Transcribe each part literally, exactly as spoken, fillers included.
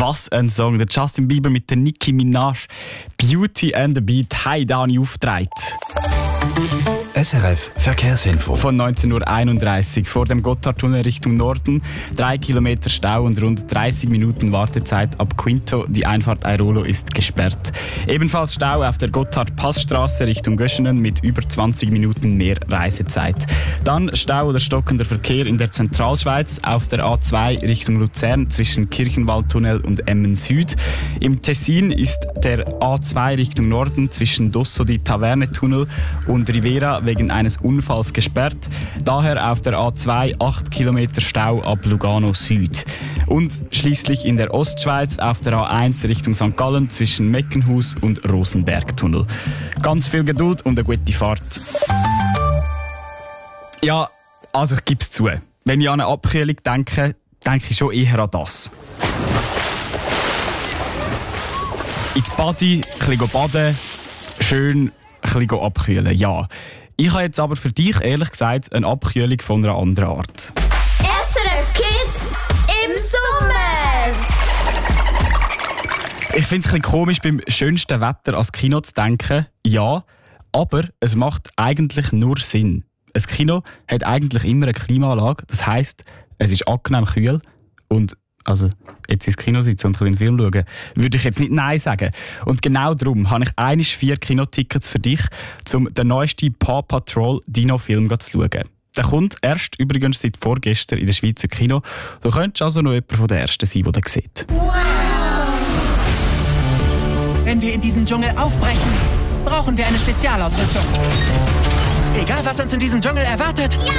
Was ein Song. Der Justin Bieber mit der Nicki Minaj. Beauty and the Beat. Hey, Dani aufgetragen. S R F Verkehrsinfo. Von neunzehn Uhr einunddreißig vor dem Gotthardtunnel Richtung Norden. Drei Kilometer Stau und rund dreißig Minuten Wartezeit ab Quinto. Die Einfahrt Airolo ist gesperrt. Ebenfalls Stau auf der Gotthard-Passstraße Richtung Göschenen mit über zwanzig Minuten mehr Reisezeit. Dann Stau oder stockender Verkehr in der Zentralschweiz auf der A zwei Richtung Luzern zwischen Kirchenwaldtunnel und Emmen Süd. Im Tessin ist der A zwei Richtung Norden zwischen Dossodi-Taverne-Tunnel und Rivera wegen eines Unfalls gesperrt. Daher auf der A zwei acht Kilometer Stau ab Lugano Süd. Und schließlich in der Ostschweiz auf der A eins Richtung Sankt Gallen zwischen Meckenhus und Rosenbergtunnel. Ganz viel Geduld und eine gute Fahrt. Ja, also ich gebe es zu. Wenn ich an eine Abkühlung denke, denke ich schon eher an das. In die Badi, ein bisschen baden, schön ein bisschen abkühlen, ja. Ich habe jetzt aber für dich, ehrlich gesagt, eine Abkühlung von einer anderen Art. S R F Kids im Sommer! Ich finde es ein bisschen komisch, beim schönsten Wetter ans Kino zu denken. Ja, aber es macht eigentlich nur Sinn. Ein Kino hat eigentlich immer eine Klimaanlage. Das heisst, es ist angenehm kühl. Und also, jetzt ins Kino sitzen und einen Film schauen, würde ich jetzt nicht Nein sagen. Und genau darum habe ich einmal vier Kinotickets für dich, um den neuesten Paw Patrol Dino-Film zu schauen. Der kommt erst übrigens seit vorgestern in der Schweizer Kino. Du könntest also noch jemand von den Ersten sein, der den sieht. Wow! Wenn wir in diesen Dschungel aufbrechen, brauchen wir eine Spezialausrüstung. Egal, was uns in diesem Dschungel erwartet. Ja!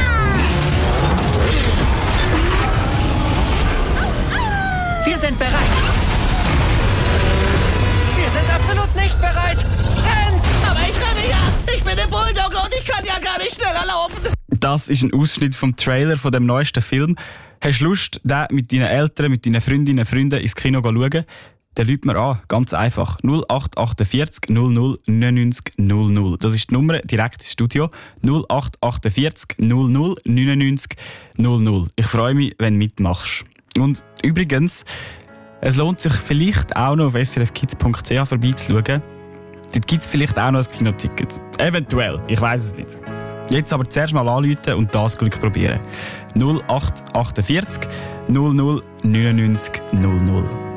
Wir sind bereit. Wir sind absolut nicht bereit. Rennt! Aber ich renne ja! Ich bin der Bulldogger und ich kann ja gar nicht schneller laufen. Das ist ein Ausschnitt vom Trailer von dem neuesten Film. Hast du Lust, den mit deinen Eltern, mit deinen Freundinnen und Freunden ins Kino zu schauen? Dann ruft mir an, ganz einfach. null acht achtundvierzig null null neunundneunzig null null. Das ist die Nummer direkt ins Studio. null acht achtundvierzig null null neunundneunzig null null. Ich freue mich, wenn du mitmachst. Und übrigens, es lohnt sich vielleicht auch noch auf s r f kids punkt c h vorbeizuschauen. Dort gibt es vielleicht auch noch ein Kinoticket. Eventuell, ich weiss es nicht. Jetzt aber zuerst mal anrufen und das Glück probieren. null acht achtundvierzig null null neunundneunzig null null.